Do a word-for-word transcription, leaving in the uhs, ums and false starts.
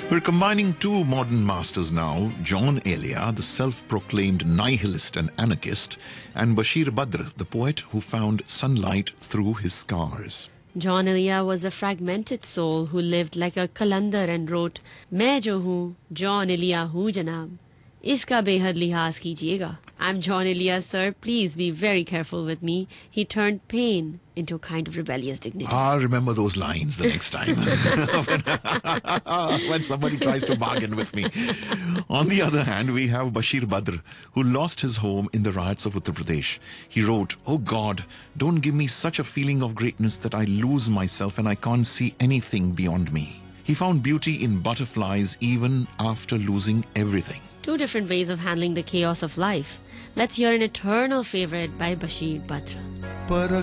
We're combining two modern masters now, John Elia, the self-proclaimed nihilist and anarchist, and Bashir Badr, the poet who found sunlight through his scars. John Elia was a fragmented soul who lived like a kalandar and wrote, "Main jo hoon, John Elia hoon janab. Iska behad lihaz kijiyega." I'm John Elia, sir. Please be very careful with me. He turned pain into a kind of rebellious dignity. I'll remember those lines the next time when somebody tries to bargain with me. On the other hand, we have Bashir Badr, who lost his home in the riots of Uttar Pradesh. He wrote, "Oh God, don't give me such a feeling of greatness that I lose myself and I can't see anything beyond me." He found beauty in butterflies even after losing everything. Two different ways of handling the chaos of life. Let's hear an eternal favorite by Bashir Badr.